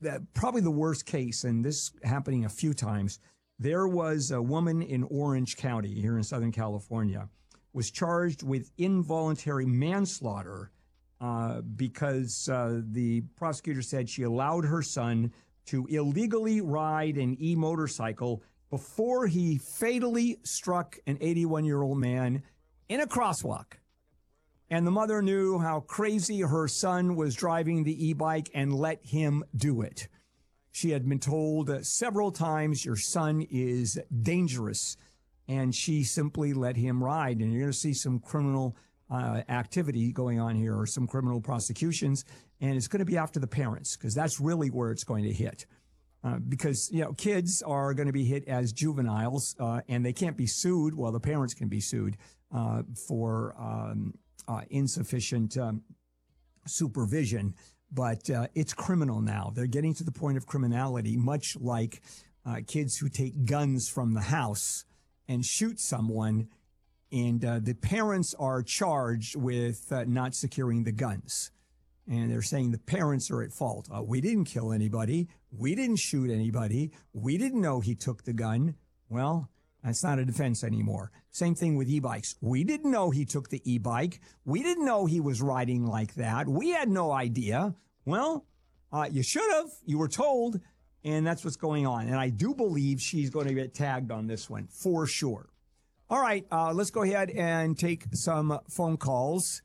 probably the worst case, and this happening a few times. There was a woman in Orange County here in Southern California was charged with involuntary manslaughter because the prosecutor said she allowed her son to illegally ride an e-motorcycle before he fatally struck an 81-year-old man in a crosswalk. And the mother knew how crazy her son was driving the e-bike and let him do it. She had been told several times, your son is dangerous, and she simply let him ride. And you're going to see some criminal activity going on here, or some criminal prosecutions, and it's going to be after the parents, because that's really where it's going to hit. Because, kids are going to be hit as juveniles, and they can't be sued. Well, the parents can be sued for insufficient supervision, but it's criminal now. They're getting to the point of criminality, much like kids who take guns from the house and shoot someone, and the parents are charged with not securing the guns. And they're saying the parents are at fault. We didn't kill anybody. We didn't shoot anybody. We didn't know he took the gun. Well, that's not a defense anymore. Same thing with e-bikes. We didn't know he took the e-bike. We didn't know he was riding like that. We had no idea. Well, you should have. You were told. And that's what's going on. And I do believe she's going to get tagged on this one for sure. All right. Let's go ahead and take some phone calls.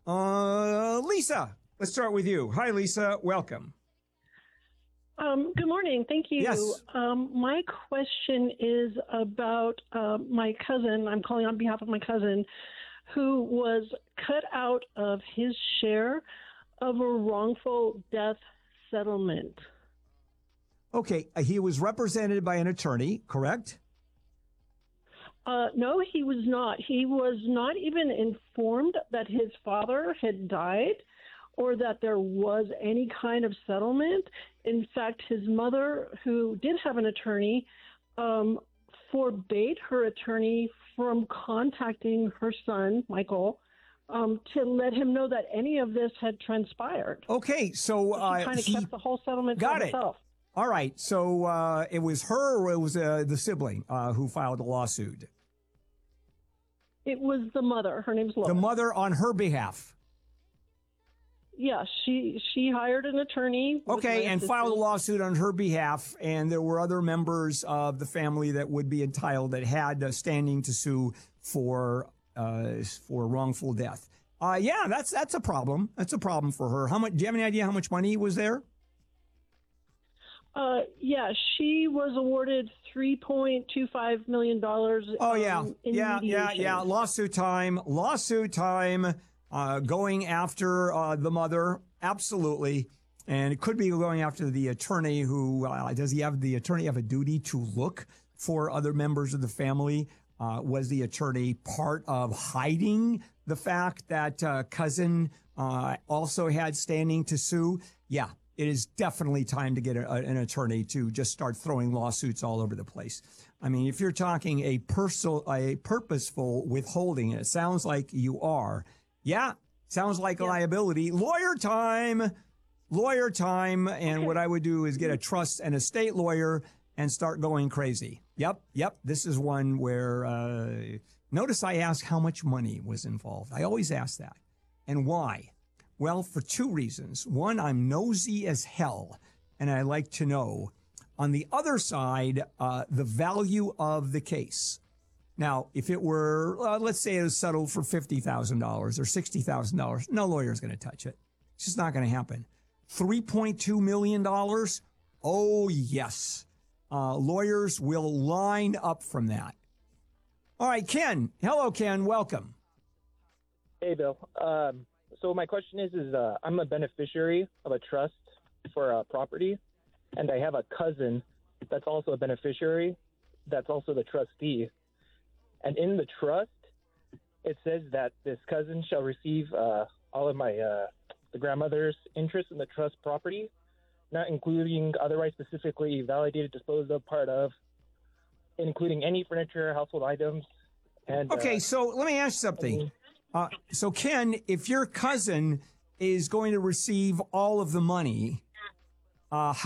Lisa. Let's start with you. Hi, Lisa. Welcome. Good morning. Thank you. Yes. My question is about my cousin. I'm calling on behalf of my cousin who was cut out of his share of a wrongful death settlement. Okay. He was represented by an attorney, correct? No, he was not. He was not even informed that his father had died, or that there was any kind of settlement. In fact, his mother, who did have an attorney, forbade her attorney from contacting her son, Michael, to let him know that any of this had transpired. Okay, so she kind of kept the whole settlement for herself. All right, so it was her, or it was the sibling who filed a lawsuit? It was the mother. Her name's Lois. The mother on her behalf. Yeah, she hired an attorney. Okay, and filed a lawsuit on her behalf, and there were other members of the family that would be entitled that had standing to sue for wrongful death. Yeah, that's a problem. That's a problem for her. How much? Do you have any idea how much money was there? Yeah, she was awarded $3.25 million. Oh yeah, yeah. Lawsuit time. Going after the mother, absolutely. And it could be going after the attorney who, does the attorney have a duty to look for other members of the family? Was the attorney part of hiding the fact that cousin also had standing to sue? Yeah, it is definitely time to get an attorney to just start throwing lawsuits all over the place. I mean, if you're talking a purposeful withholding, and it sounds like you are. Yeah, sounds like liability. Lawyer time. And okay. What I would do is get a trust and estate lawyer and start going crazy. Yep. This is one where, notice I ask how much money was involved. I always ask that. And why? Well, for two reasons. One, I'm nosy as hell, and I like to know, on the other side, the value of the case. Now, if it were, let's say it was settled for $50,000 or $60,000, no lawyer's going to touch it. It's just not going to happen. $3.2 million? Oh, yes. Lawyers will line up from that. All right, Ken. Hello, Ken. Welcome. Hey, Bill. So my question is I'm a beneficiary of a trust for a property, and I have a cousin that's also a beneficiary that's also the trustee. And in the trust, it says that this cousin shall receive all of my the grandmother's interest in the trust property, not including otherwise specifically validated, disposed of, part of, including any furniture, household items. And okay, so let me ask something. So, Ken, if your cousin is going to receive all of the money,